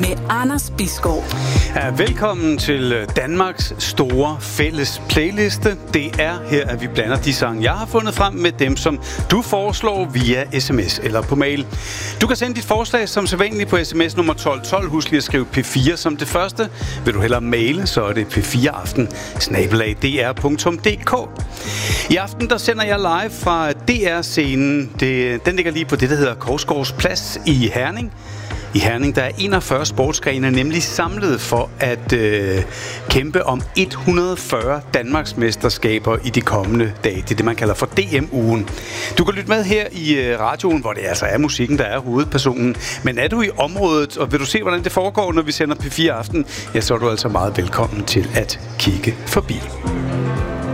med Anders Bisgaard. Ja, velkommen til Danmarks store fælles playliste. Det er her, at vi blander de sange, jeg har fundet frem med dem, som du foreslår via sms eller på mail. Du kan sende dit forslag som sædvanligt på sms nummer 1212. Husk lige at skrive P4 som det første. Vil du hellere maile, så er det p4aften@dr.dk. I aften der sender jeg live fra DR-scenen. Den ligger lige på det, der hedder Korsgaards Plads i Herning. I Herning der er 41 sportsgrene nemlig samlet for at kæmpe om 140 Danmarksmesterskaber i de kommende dage. Det er det, man kalder for DM-ugen. Du kan lytte med her i radioen, hvor det altså er musikken, der er hovedpersonen. Men er du i området, og vil du se, hvordan det foregår, når vi sender P4 Aften, ja, så er du altså meget velkommen til at kigge forbi.